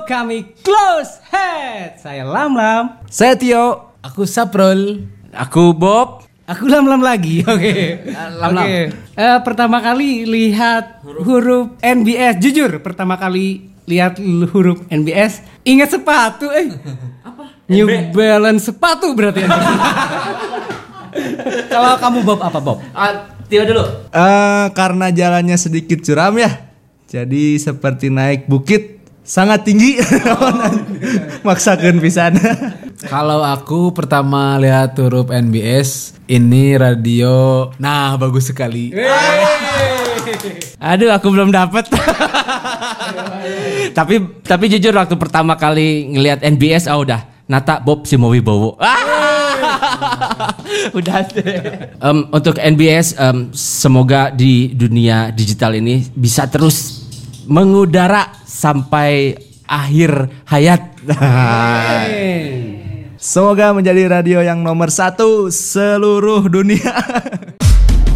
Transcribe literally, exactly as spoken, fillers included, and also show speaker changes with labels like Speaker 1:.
Speaker 1: kami Close Head. Saya Lam Lam.
Speaker 2: Saya Tio.
Speaker 3: Aku Saprol.
Speaker 4: Aku Bob.
Speaker 1: Aku Lam Lam lagi. Oke. Okay.
Speaker 4: Lam Lam.
Speaker 1: Okay. Uh, pertama kali lihat huruf. huruf N B S. Jujur, pertama kali lihat huruf N B S, ingat sepatu. Eh.
Speaker 4: Apa?
Speaker 1: New Balance sepatu berarti. Kalau kamu Bob apa Bob?
Speaker 4: Ah, Tio dulu.
Speaker 2: Uh, karena jalannya sedikit curam ya. Jadi seperti naik bukit sangat tinggi. Oh. Maksakeun pisan.
Speaker 3: Kalau aku pertama lihat huruf N B S, ini radio. Nah, bagus sekali.
Speaker 4: Aduh, aku belum dapet. tapi tapi jujur waktu pertama kali ngelihat N B S, oh udah Nata Bob Simowibowo. Udah deh. Um, untuk N B S, um, semoga di dunia digital ini bisa terus mengudara sampai akhir hayat.
Speaker 2: Semoga menjadi radio yang nomor satu seluruh dunia.